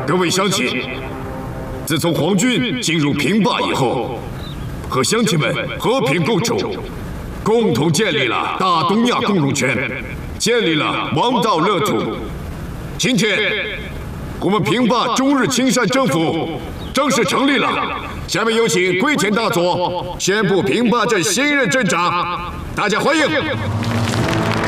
各位乡亲，自从皇军进入平坝以后，和乡亲们和平共处，共同建立了大东亚共荣圈，建立了王道乐土。今天，我们平坝中日青山政府正式成立了。下面有请龟田大佐宣布平坝镇新任镇长，大家欢迎。